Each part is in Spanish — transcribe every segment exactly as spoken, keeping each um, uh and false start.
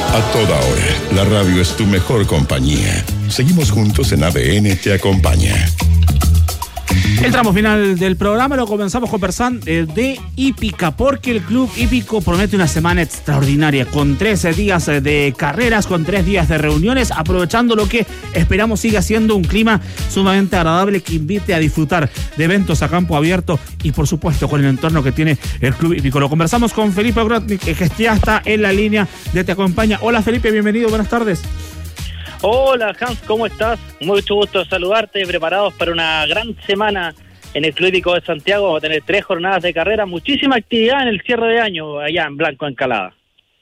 A toda hora, la radio es tu mejor compañía. Seguimos juntos en A D N Te Acompaña. El tramo final del programa lo comenzamos conversando eh, de hípica, porque el Club Hípico promete una semana extraordinaria, con trece días de carreras, con tres días de reuniones, aprovechando lo que esperamos siga siendo un clima sumamente agradable que invite a disfrutar de eventos a campo abierto y, por supuesto, con el entorno que tiene el Club Hípico. Lo conversamos con Felipe Grotnik, que ya está en la línea de Te Acompaña. Hola, Felipe, bienvenido, buenas tardes. Hola Hans, ¿cómo estás? Mucho gusto saludarte, preparados para una gran semana en el Club Hípico de Santiago. Vamos a tener tres jornadas de carrera, muchísima actividad en el cierre de año allá en Blanco Encalada.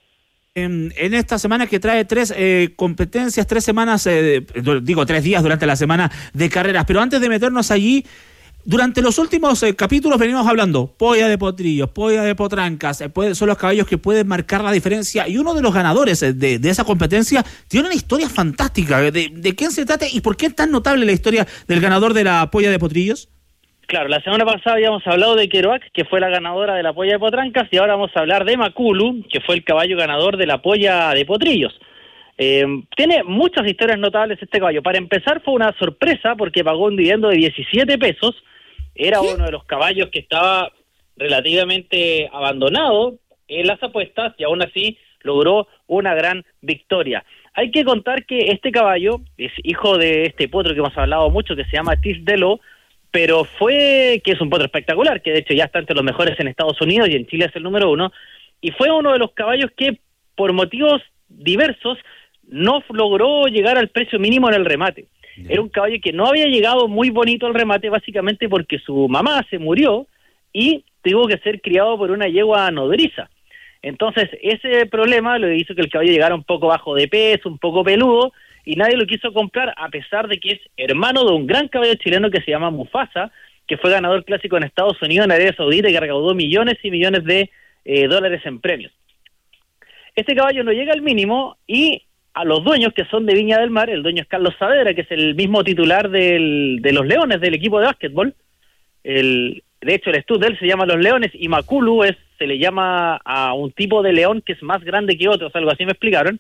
En, en esta semana que trae tres eh, competencias, tres semanas, eh, digo tres días durante la semana de carreras, pero antes de meternos allí, durante los últimos eh, capítulos venimos hablando polla de potrillos, polla de potrancas, eh, puede, son los caballos que pueden marcar la diferencia, y uno de los ganadores eh, de, de esa competencia tiene una historia fantástica. ¿De, de quién se trata y por qué es tan notable la historia del ganador de la polla de potrillos? Claro, la semana pasada habíamos hablado de Kerouac, que fue la ganadora de la polla de potrancas, y ahora vamos a hablar de Maculu, que fue el caballo ganador de la polla de potrillos. Eh, tiene muchas historias notables este caballo. Para empezar, fue una sorpresa porque pagó un dividendo de diecisiete pesos. Era uno de los caballos que estaba relativamente abandonado en las apuestas y aún así logró una gran victoria. Hay que contar que este caballo es hijo de este potro que hemos hablado mucho, que se llama Tisdelo, pero fue, que es un potro espectacular, que de hecho ya está entre los mejores en Estados Unidos y en Chile es el número uno, y fue uno de los caballos que por motivos diversos no logró llegar al precio mínimo en el remate. Era un caballo que no había llegado muy bonito al remate, básicamente porque su mamá se murió y tuvo que ser criado por una yegua nodriza. Entonces, ese problema lo hizo que el caballo llegara un poco bajo de peso, un poco peludo, y nadie lo quiso comprar, a pesar de que es hermano de un gran caballo chileno que se llama Mufasa, que fue ganador clásico en Estados Unidos, en Arabia Saudita, y que recaudó millones y millones de eh, dólares en premios. Este caballo no llega al mínimo y a los dueños, que son de Viña del Mar, el dueño es Carlos Saavedra, que es el mismo titular del, de los Leones, del equipo de básquetbol. El, de hecho, el estudio de él se llama Los Leones, y Maculu es, se le llama a un tipo de león que es más grande que otros, algo así me explicaron.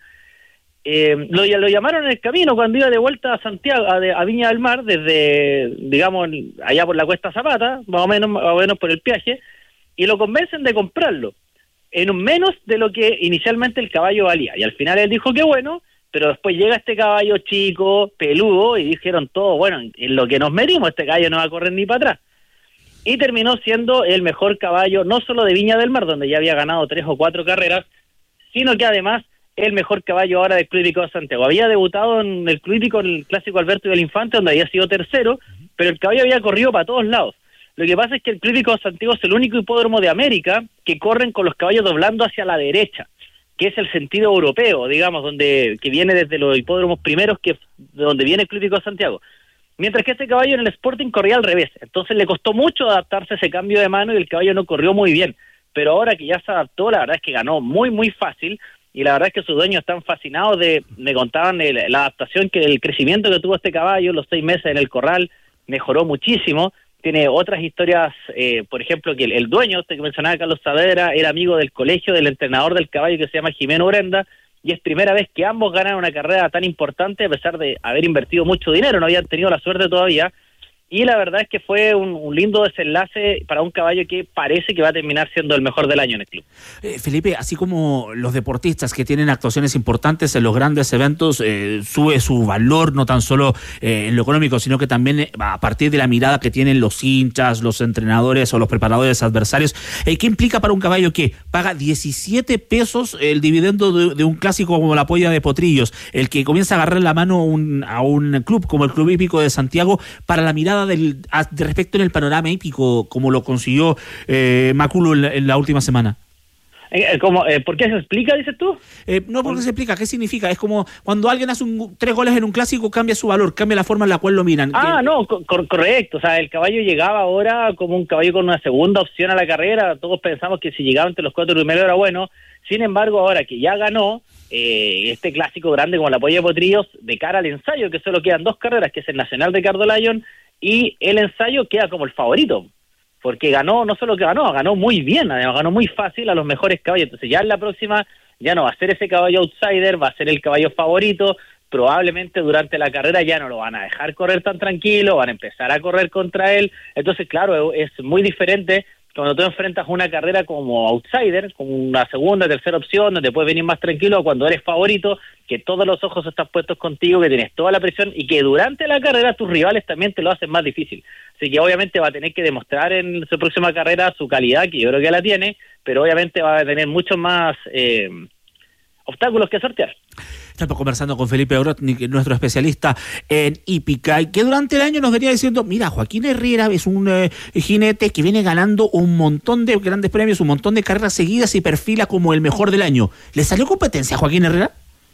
Eh, lo, lo llamaron en el camino cuando iba de vuelta a Santiago, a, a Viña del Mar, desde, digamos, allá por la Cuesta Zapata, más o menos, más o menos por el peaje, y lo convencen de comprarlo en un menos de lo que inicialmente el caballo valía. Y al final él dijo que bueno, pero después llega este caballo chico, peludo, y dijeron todo, bueno, en lo que nos metimos, este caballo no va a correr ni para atrás. Y terminó siendo el mejor caballo, no solo de Viña del Mar, donde ya había ganado tres o cuatro carreras, sino que además el mejor caballo ahora del Club Hípico de Santiago. Había debutado en el Club Hípico, en el Clásico Alberto del Infante, donde había sido tercero, pero el caballo había corrido para todos lados. Lo que pasa es que el Club Hípico de Santiago es el único hipódromo de América que corren con los caballos doblando hacia la derecha, que es el sentido europeo, digamos, donde que viene desde los hipódromos primeros, que de donde viene el Club Hípico de Santiago. Mientras que este caballo en el Sporting corría al revés. Entonces le costó mucho adaptarse a ese cambio de mano y el caballo no corrió muy bien. Pero ahora que ya se adaptó, la verdad es que ganó muy, muy fácil. Y la verdad es que sus dueños están fascinados de, me contaban el, la adaptación, que el crecimiento que tuvo este caballo, los seis meses en el corral, mejoró muchísimo. Tiene otras historias, eh, por ejemplo, que el, el dueño, este que mencionaba, Carlos Saavedra, era amigo del colegio del entrenador del caballo, que se llama Jimeno Urenda, y es primera vez que ambos ganan una carrera tan importante, a pesar de haber invertido mucho dinero, no habían tenido la suerte todavía. Y la verdad es que fue un, un lindo desenlace para un caballo que parece que va a terminar siendo el mejor del año en el club. Eh, Felipe, así como los deportistas que tienen actuaciones importantes en los grandes eventos, eh, sube su valor no tan solo eh, en lo económico, sino que también eh, a partir de la mirada que tienen los hinchas, los entrenadores o los preparadores adversarios. Eh, ¿Qué implica para un caballo que paga diecisiete pesos el dividendo de, de un clásico como la polla de potrillos, el que comienza a agarrar la mano un, a un club como el Club Hípico de Santiago, para la mirada Del, a, de respecto en el panorama hípico, como lo consiguió eh, Maculu en la, en la última semana? Eh, ¿cómo, eh, ¿Por qué se explica, dices tú? Eh, no, porque se explica, ¿qué significa? Es como cuando alguien hace un, tres goles en un clásico, cambia su valor, cambia la forma en la cual lo miran. Ah, que... no, cor- correcto, o sea, el caballo llegaba ahora como un caballo con una segunda opción a la carrera, todos pensamos que si llegaba entre los cuatro primeros era bueno, sin embargo, ahora que ya ganó eh, este clásico grande como la polla de potrillos, de cara al ensayo, que solo quedan dos carreras, que es el Nacional de Ricardo Lyon, y el ensayo queda como el favorito, porque ganó, no solo que ganó, ganó muy bien, además ganó muy fácil a los mejores caballos. Entonces ya en la próxima ya no va a ser ese caballo outsider, va a ser el caballo favorito. Probablemente durante la carrera ya no lo van a dejar correr tan tranquilo, van a empezar a correr contra él. Entonces, claro, es muy diferente cuando tú enfrentas una carrera como outsider, como una segunda, tercera opción, donde puedes venir más tranquilo, cuando eres favorito, que todos los ojos están puestos contigo, que tienes toda la presión y que durante la carrera tus rivales también te lo hacen más difícil. Así que obviamente va a tener que demostrar en su próxima carrera su calidad, que yo creo que la tiene, pero obviamente va a tener muchos más eh, obstáculos que sortear. Estamos conversando con Felipe Obrotnik, nuestro especialista en hípica, que durante el año nos venía diciendo, mira, Joaquín Herrera es un eh, jinete que viene ganando un montón de grandes premios, un montón de carreras seguidas y perfila como el mejor del año. ¿Le salió competencia a Joaquín Herrera?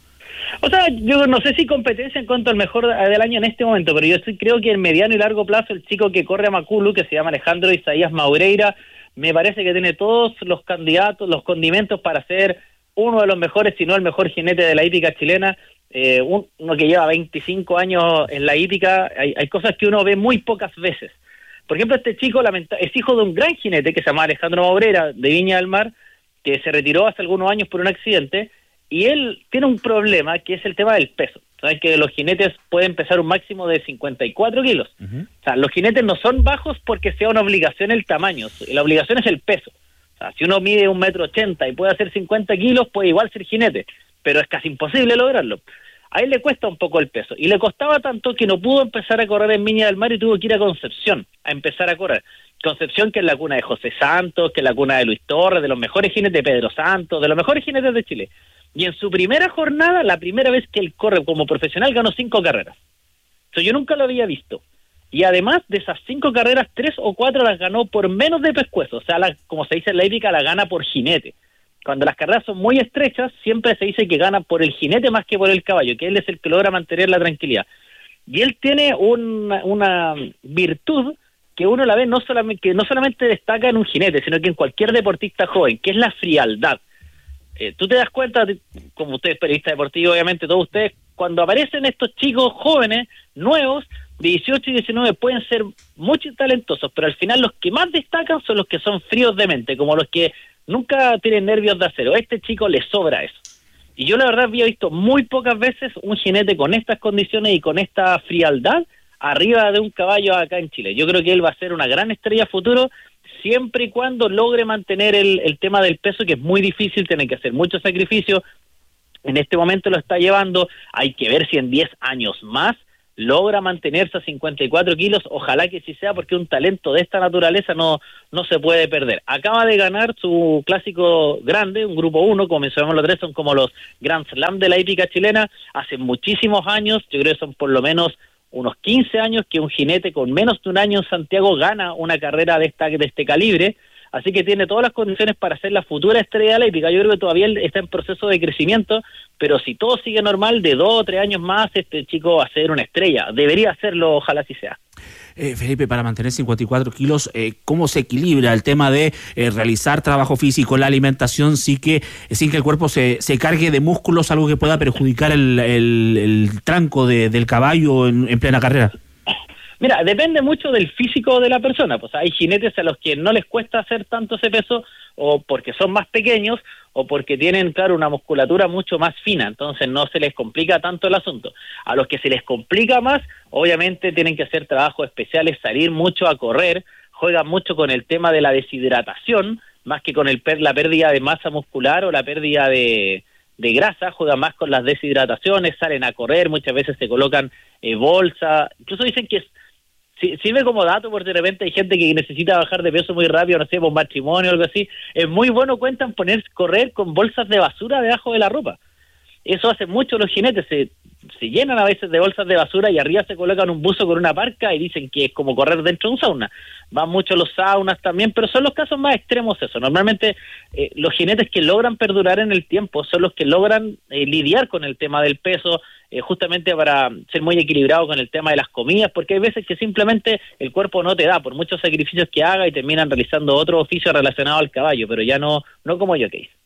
O sea, yo no sé si competencia en cuanto al mejor del año en este momento, pero yo sí creo que en mediano y largo plazo el chico que corre a Maculu, que se llama Alejandro Isaías Maureira, me parece que tiene todos los candidatos, los condimentos para ser uno de los mejores, si no el mejor jinete de la hípica chilena, eh, uno que lleva veinticinco años en la hípica. Hay, hay cosas que uno ve muy pocas veces. Por ejemplo, este chico lamenta- es hijo de un gran jinete que se llama Alejandro Maureira, de Viña del Mar, que se retiró hace algunos años por un accidente, y él tiene un problema, que es el tema del peso. Saben que los jinetes pueden pesar un máximo de cincuenta y cuatro kilos. Uh-huh. O sea, los jinetes no son bajos porque sea una obligación el tamaño, la obligación es el peso. O sea, si uno mide un metro ochenta y puede hacer cincuenta kilos, puede igual ser jinete, pero es casi imposible lograrlo. A él le cuesta un poco el peso, y le costaba tanto que no pudo empezar a correr en Viña del Mar y tuvo que ir a Concepción a empezar a correr. Concepción, que es la cuna de José Santos, que es la cuna de Luis Torres, de los mejores jinetes de Pedro Santos, de los mejores jinetes de Chile. Y en su primera jornada, la primera vez que él corre como profesional, ganó cinco carreras. Eso yo nunca lo había visto. Y además de esas cinco carreras, tres o cuatro las ganó por menos de pescuezo. O sea, la, como se dice en la hípica, la gana por jinete. Cuando las carreras son muy estrechas, siempre se dice que gana por el jinete más que por el caballo, que él es el que logra mantener la tranquilidad. Y él tiene una, una virtud que uno la ve no solamente, que no solamente destaca en un jinete, sino que en cualquier deportista joven, que es la frialdad. Eh, tú te das cuenta, como usted es periodista deportivo, obviamente todos ustedes, cuando aparecen estos chicos jóvenes, nuevos, de dieciocho y diecinueve, pueden ser muy talentosos, pero al final los que más destacan son los que son fríos de mente, como los que nunca tienen nervios de acero. A este chico le sobra eso. Y yo la verdad había visto muy pocas veces un jinete con estas condiciones y con esta frialdad arriba de un caballo acá en Chile. Yo creo que él va a ser una gran estrella futuro, siempre y cuando logre mantener el, el tema del peso, que es muy difícil, tiene que hacer mucho sacrificio. En este momento lo está llevando, hay que ver si en diez años más logra mantenerse a cincuenta y cuatro kilos, ojalá que sí sea, porque un talento de esta naturaleza no, no se puede perder. Acaba de ganar su clásico grande, un grupo uno, como mencionamos los tres, son como los Grand Slam de la hípica chilena, hace muchísimos años, yo creo que son por lo menos unos quince años que un jinete con menos de un año en Santiago gana una carrera de esta de este calibre, así que tiene todas las condiciones para ser la futura estrella de la hípica. Yo creo que todavía está en proceso de crecimiento, pero si todo sigue normal, de dos o tres años más, este chico va a ser una estrella. Debería hacerlo, ojalá así sea. Eh, Felipe, para mantener cincuenta y cuatro kilos, eh, ¿cómo se equilibra el tema de eh, realizar trabajo físico, la alimentación, sin que, sin que el cuerpo se, se cargue de músculos, algo que pueda perjudicar el, el, el tranco de, del caballo en, en plena carrera? Mira, depende mucho del físico de la persona. Pues hay jinetes a los que no les cuesta hacer tanto ese peso, o porque son más pequeños, o porque tienen, claro, una musculatura mucho más fina, entonces no se les complica tanto el asunto. A los que se les complica más, obviamente tienen que hacer trabajos especiales, salir mucho a correr, juegan mucho con el tema de la deshidratación, más que con el per- la pérdida de masa muscular o la pérdida de, de grasa, juegan más con las deshidrataciones, salen a correr, muchas veces se colocan eh, bolsa, incluso dicen que es sirve como dato, porque de repente hay gente que necesita bajar de peso muy rápido, no sé, por un matrimonio o algo así. Es muy bueno, cuentan, poner correr con bolsas de basura debajo de la ropa. Eso hace mucho los jinetes, se, se llenan a veces de bolsas de basura y arriba se colocan un buzo con una parca y dicen que es como correr dentro de un sauna. Van mucho los saunas también, pero son los casos más extremos eso. Normalmente eh, los jinetes que logran perdurar en el tiempo son los que logran eh, lidiar con el tema del peso, eh, justamente para ser muy equilibrado con el tema de las comidas, porque hay veces que simplemente el cuerpo no te da, por muchos sacrificios que haga, y terminan realizando otro oficio relacionado al caballo, pero ya no, no como yo que hice.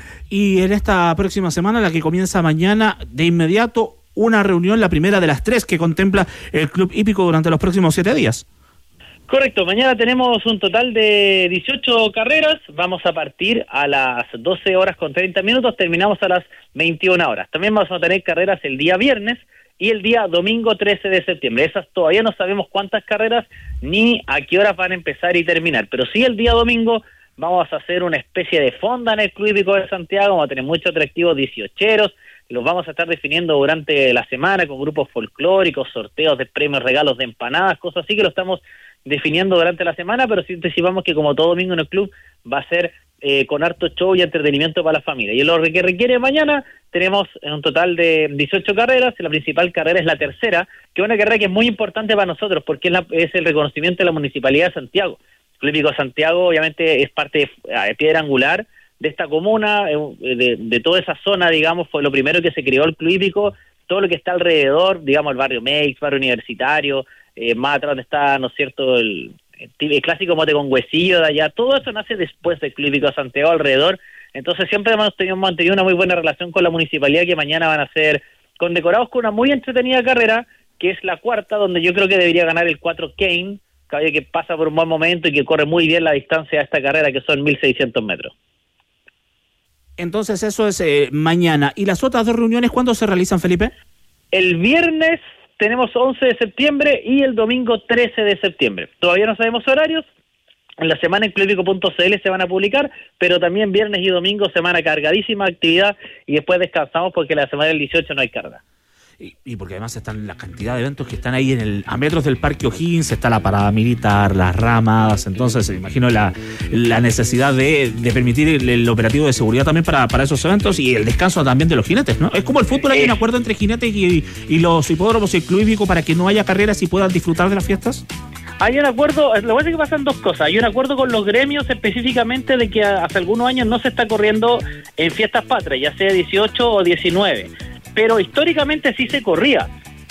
Y en esta próxima semana, la que comienza mañana, de inmediato, una reunión, la primera de las tres que contempla el Club Hípico durante los próximos siete días. Correcto, mañana tenemos un total de dieciocho carreras, vamos a partir a las doce horas con treinta minutos, terminamos a las veintiuna horas. También vamos a tener carreras el día viernes y el día domingo trece de septiembre. Esas todavía no sabemos cuántas carreras ni a qué horas van a empezar y terminar, pero sí el día domingo vamos a hacer una especie de fonda en el Club Hípico de Santiago, vamos a tener muchos atractivos dieciocheros, los vamos a estar definiendo durante la semana con grupos folclóricos, sorteos de premios, regalos de empanadas, cosas así que lo estamos definiendo durante la semana, pero sí anticipamos que como todo domingo en el club va a ser eh, con harto show y entretenimiento para la familia. Y lo que requiere mañana tenemos un total de dieciocho carreras, la principal carrera es la tercera, que es una carrera que es muy importante para nosotros porque es, la, es el reconocimiento de la Municipalidad de Santiago. El Club Hípico de Santiago obviamente es parte de, de piedra angular de esta comuna, de, de toda esa zona, digamos, fue lo primero que se creó el Club Hípico, todo lo que está alrededor, digamos, el barrio Meix, barrio Universitario, eh, más atrás donde está, ¿no es cierto?, el, el, el clásico mote con huesillo de allá, todo eso nace después del Club Hípico de Santiago alrededor, entonces siempre hemos tenido, hemos mantenido una muy buena relación con la municipalidad que mañana van a ser condecorados con una muy entretenida carrera, que es la cuarta, donde yo creo que debería ganar el cuatro Kane, caballo que pasa por un buen momento y que corre muy bien la distancia de esta carrera, que son mil seiscientos metros. Entonces eso es eh, mañana. ¿Y las otras dos reuniones cuándo se realizan, Felipe? El viernes tenemos once de septiembre y el domingo trece de septiembre. Todavía no sabemos horarios. En la semana en club hípico punto c l se van a publicar, pero también viernes y domingo semana cargadísima de actividad y después descansamos porque la semana del dieciocho no hay carga. Y, y porque además están la cantidad de eventos que están ahí en el a metros del Parque O'Higgins, está la parada militar, las ramas, entonces me imagino la, la necesidad de, de permitir el, el operativo de seguridad también para, para esos eventos y el descanso también de los jinetes, ¿no? Es como el fútbol, hay un acuerdo entre jinetes y, y los hipódromos y el club hípico para que no haya carreras y puedan disfrutar de las fiestas. Hay un acuerdo, lo que pasa es que pasan dos cosas. Hay un acuerdo con los gremios específicamente de que hace algunos años no se está corriendo en fiestas patrias, ya sea dieciocho o diecinueve. Pero históricamente sí se corría.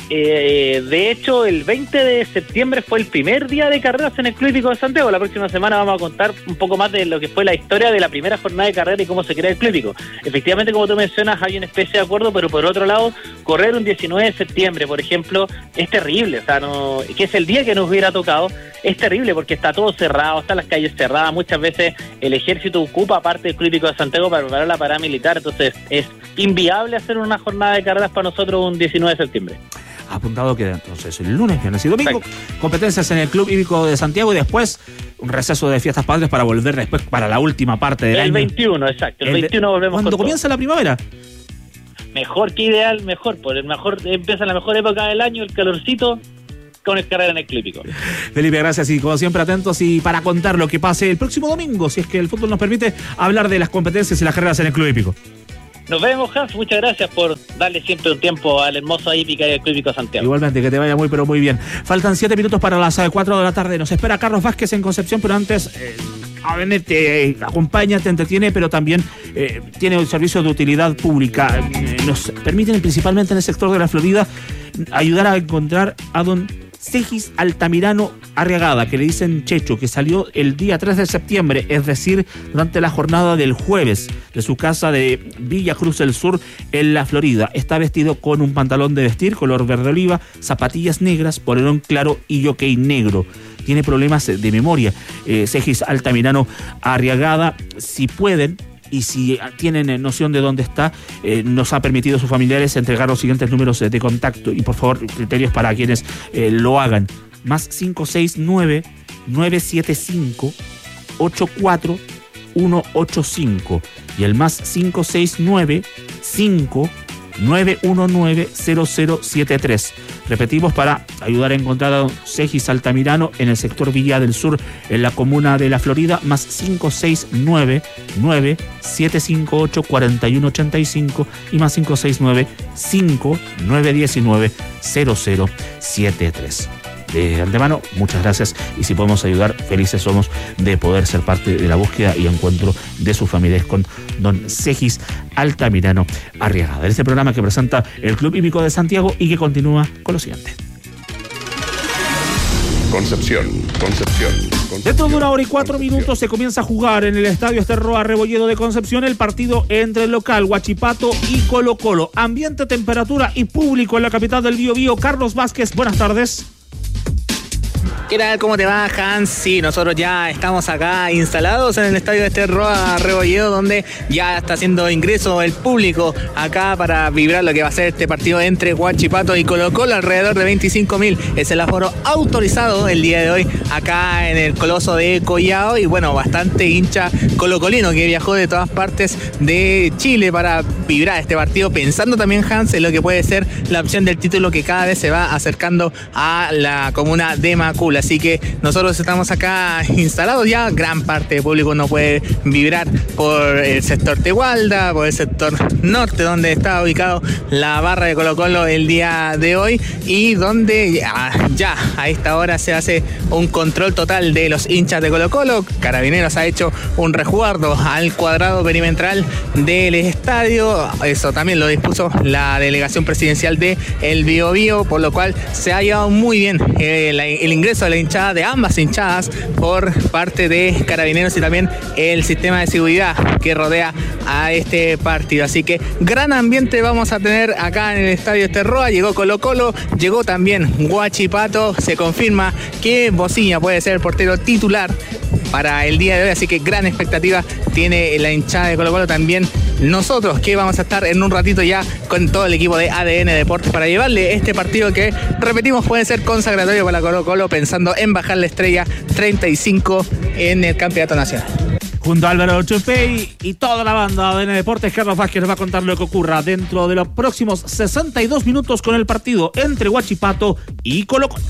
Eh, de hecho, el veinte de septiembre fue el primer día de carreras en el Club Hípico de Santiago. La próxima semana vamos a contar un poco más de lo que fue la historia de la primera jornada de carrera y cómo se crea el Club Hípico. Efectivamente, como tú mencionas, hay una especie de acuerdo, pero por otro lado, correr un diecinueve de septiembre, por ejemplo, es terrible. O sea, no, que es el día que nos hubiera tocado, es terrible porque está todo cerrado, están las calles cerradas. Muchas veces el ejército ocupa parte del Club Hípico de Santiago para preparar la parada militar. Entonces, es inviable hacer una jornada de carreras para nosotros un diecinueve de septiembre. Apuntado queda entonces el lunes, viernes y domingo. Exacto. Competencias en el Club Hípico de Santiago y después un receso de fiestas patrias para volver después para la última parte del el año. El veintiuno, exacto. El, el veintiuno volvemos. Cuando comienza todo. La primavera. Mejor que ideal, mejor. Por el mejor empieza la mejor época del año, el calorcito, con el carrera en el Club Hípico. Felipe, gracias y como siempre atentos y para contar lo que pase el próximo domingo, si es que el fútbol nos permite, hablar de las competencias y las carreras en el Club Hípico. Nos vemos, Hans. Muchas gracias por darle siempre un tiempo al hermoso hípica y al Club Hípico Santiago. Igualmente, que te vaya muy, pero muy bien. Faltan siete minutos para las cuatro de la tarde. Nos espera Carlos Vázquez en Concepción, pero antes, eh, a ver, te acompaña, te entretiene, pero también eh, tiene un servicio de utilidad pública. Eh, nos permiten, principalmente en el sector de la Florida, ayudar a encontrar a don Segis Altamirano Arriagada, que le dicen Checho, que salió el día tres de septiembre, es decir, durante la jornada del jueves, de su casa de Villa Cruz del Sur, en la Florida. Está vestido con un pantalón de vestir color verde oliva, zapatillas negras, polerón claro y jockey negro. Tiene problemas de memoria. Eh, Segis Altamirano Arriagada, si pueden, y si tienen noción de dónde está, eh, nos ha permitido a sus familiares entregar los siguientes números de contacto y por favor criterios para quienes eh, lo hagan. Más cinco seis nueve, nueve siete cinco, ocho cuatro uno ocho cinco y el más cinco seis nueve, cinco nueve uno nueve, cero cero siete tres. Repetimos para ayudar a encontrar a don Segis Altamirano en el sector Villa del Sur, en la comuna de La Florida, más cinco seis nueve, nueve siete cinco ocho, cuatro uno ocho cinco y más cinco seis nueve, cinco nueve uno nueve, cero cero siete tres. De antemano, muchas gracias y si podemos ayudar, felices somos de poder ser parte de la búsqueda y encuentro de sus familiares con don Segis Altamirano Arriagada. Este programa que presenta el Club Hípico de Santiago y que continúa con lo siguiente. Concepción, Concepción, Concepción. Dentro de una hora y cuatro minutos se comienza a jugar en el Estadio Esterroa Rebolledo de Concepción el partido entre el local Huachipato y Colo Colo. Ambiente, temperatura y público en la capital del Biobío. Carlos Vázquez, buenas tardes. ¿Qué tal? ¿Cómo te va, Hans? Sí, nosotros ya estamos acá instalados en el estadio de este Roa Rebolledo, donde ya está haciendo ingreso el público acá para vibrar lo que va a ser este partido entre Huachipato y Colo Colo. Alrededor de veinticinco mil es el aforo autorizado el día de hoy acá en el Coloso de Collao. Y bueno, bastante hincha colocolino que viajó de todas partes de Chile para vibrar este partido, pensando también, Hans, en lo que puede ser la opción del título que cada vez se va acercando a la comuna de Macul. Así que nosotros estamos acá instalados ya. Gran parte del público no puede vibrar por el sector Tegualda, por el sector norte, donde está ubicado la barra de Colo Colo el día de hoy, y donde ya, ya a esta hora se hace un control total de los hinchas de Colo Colo. Carabineros ha hecho un resguardo al cuadrado perimetral del estadio. Eso también lo dispuso la delegación presidencial de El Biobío, por lo cual se ha llevado muy bien el, el ingreso de la hinchada, de ambas hinchadas, por parte de Carabineros y también el sistema de seguridad que rodea a este partido. Así que gran ambiente vamos a tener acá en el estadio Esterroa. Llegó Colo Colo, llegó también Huachipato. Se confirma que Bociña puede ser el portero titular para el día de hoy, así que gran expectativa tiene la hinchada de Colo Colo. También nosotros, que vamos a estar en un ratito ya con todo el equipo de A D N Deportes para llevarle este partido que, repetimos, puede ser consagratorio para Colo Colo, pensando en bajar la estrella treinta y cinco en el campeonato nacional. Junto a Álvaro Chupey y toda la banda de A D N Deportes, Carlos Vázquez nos va a contar lo que ocurra dentro de los próximos sesenta y dos minutos con el partido entre Huachipato y Colo Colo.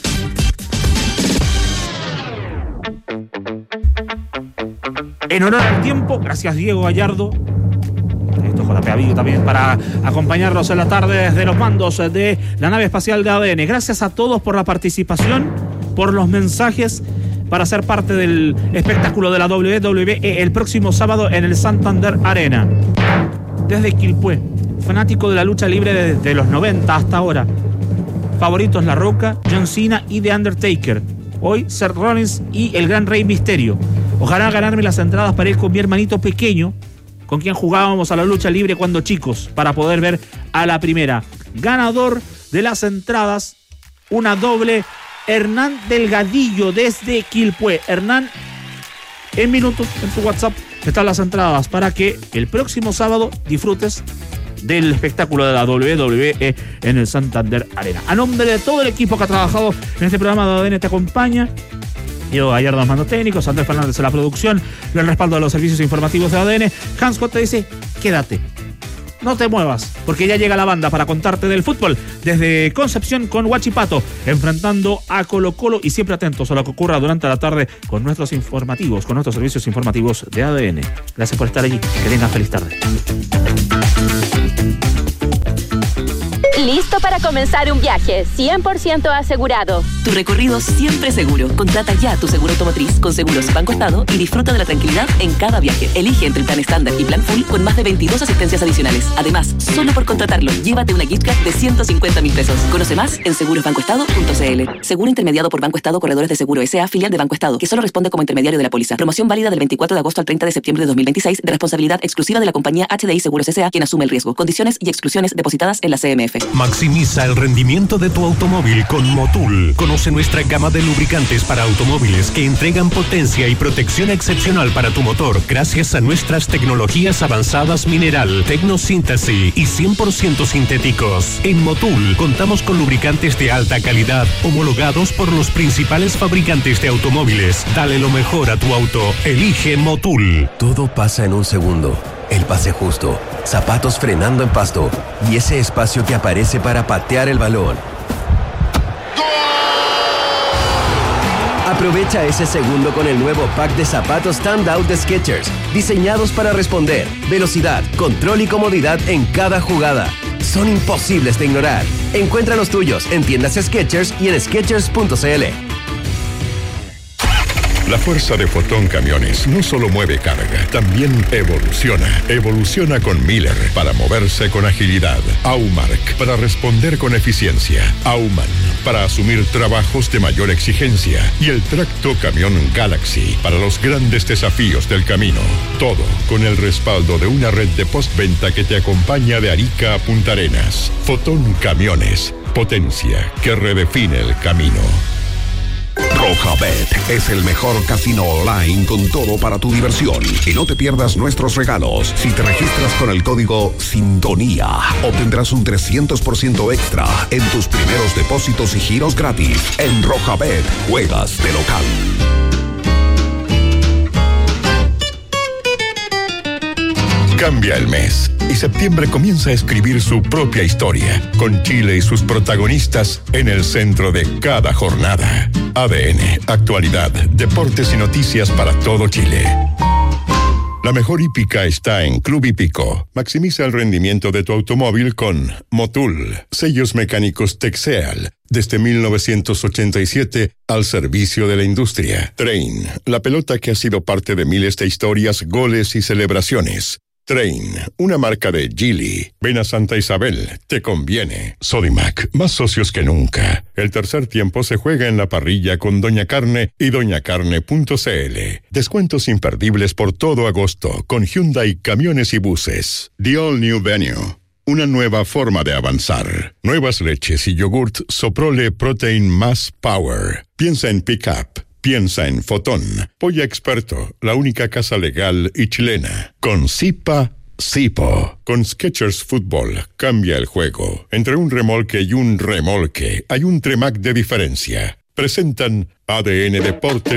En honor al tiempo, gracias Diego Gallardo, esto J P Avillo también, para acompañarnos en la tarde desde los mandos de la nave espacial de A D N. Gracias a todos por la participación, por los mensajes, para ser parte del espectáculo de la doble u doble u E el próximo sábado en el Santander Arena. Desde Quilpué, fanático de la lucha libre desde los noventa hasta ahora. Favoritos La Roca, John Cena y The Undertaker. Hoy Seth Rollins y el Gran Rey Misterio. Ojalá ganarme las entradas para ir con mi hermanito pequeño, con quien jugábamos a la lucha libre cuando chicos, para poder ver a la primera. Ganador de las entradas, una doble, Hernán Delgadillo desde Quilpué. Hernán, en minutos en tu WhatsApp están las entradas para que el próximo sábado disfrutes del espectáculo de la doble u doble u E en el Santander Arena. A nombre de todo el equipo que ha trabajado en este programa de A D N Te Acompaña, Diego Gallardo, mandos técnicos, Andrés Fernández en la producción, el respaldo de los servicios informativos de A D N. Hans Scott te dice, quédate, no te muevas, porque ya llega la banda para contarte del fútbol desde Concepción con Huachipato, enfrentando a Colo Colo, y siempre atentos a lo que ocurra durante la tarde con nuestros informativos, con nuestros servicios informativos de A D N. Gracias por estar allí, que tengan feliz tarde. ¿Listo para comenzar un viaje cien por ciento asegurado? Tu recorrido siempre seguro. Contrata ya tu seguro automotriz con Seguros Banco Estado y disfruta de la tranquilidad en cada viaje. Elige entre el plan estándar y plan full con más de veintidós asistencias adicionales. Además, solo por contratarlo, llévate una gift card de ciento cincuenta mil pesos. Conoce más en seguros banco estado punto c l. Seguro intermediado por Banco Estado Corredores de Seguro S A, filial de Banco Estado, que solo responde como intermediario de la póliza. Promoción válida del veinticuatro de agosto al treinta de septiembre de dos mil veintiséis, de responsabilidad exclusiva de la compañía H D I Seguros S A, quien asume el riesgo. Condiciones y exclusiones depositadas en la C M F. Maximiza el rendimiento de tu automóvil con Motul. Conoce nuestra gama de lubricantes para automóviles que entregan potencia y protección excepcional para tu motor gracias a nuestras tecnologías avanzadas mineral, tecnosíntesis y cien por ciento sintéticos. En Motul contamos con lubricantes de alta calidad homologados por los principales fabricantes de automóviles. Dale lo mejor a tu auto. Elige Motul. Todo pasa en un segundo. El pase justo, zapatos frenando en pasto y ese espacio que aparece para patear el balón. Aprovecha ese segundo con el nuevo pack de zapatos Standout de Skechers, diseñados para responder, velocidad, control y comodidad en cada jugada. Son imposibles de ignorar. Encuentra los tuyos en tiendas Skechers y en skechers punto c l. La fuerza de Fotón Camiones no solo mueve carga, también evoluciona. Evoluciona con Miller para moverse con agilidad. Aumark para responder con eficiencia. Auman para asumir trabajos de mayor exigencia. Y el tracto camión Galaxy para los grandes desafíos del camino. Todo con el respaldo de una red de postventa que te acompaña de Arica a Punta Arenas. Fotón Camiones, potencia que redefine el camino. Rojabet es el mejor casino online con todo para tu diversión. Y no te pierdas nuestros regalos. Si te registras con el código Sintonía, obtendrás un trescientos por ciento extra en tus primeros depósitos y giros gratis. En Rojabet, juegas de local. Cambia el mes y septiembre comienza a escribir su propia historia, con Chile y sus protagonistas en el centro de cada jornada. A D N, actualidad, deportes y noticias para todo Chile. La mejor hípica está en Club Hípico. Maximiza el rendimiento de tu automóvil con Motul, sellos mecánicos Texeal, desde mil novecientos ochenta y siete al servicio de la industria. Train, la pelota que ha sido parte de miles de historias, goles y celebraciones. Train, una marca de Geely. Ven a Santa Isabel, te conviene. Sodimac, más socios que nunca. El tercer tiempo se juega en la parrilla con Doña Carne y doña carne punto c l. Descuentos imperdibles por todo agosto con Hyundai Camiones y Buses. The All New Venue, una nueva forma de avanzar. Nuevas leches y yogurt Soprole Protein Más Power. Piensa en Pickup. Piensa en Fotón, Polla Experto, la única casa legal y chilena. Con Zipa, Zipo. Con Skechers Fútbol, cambia el juego. Entre un remolque y un remolque, hay un Tremac de diferencia. Presentan A D N Deportes.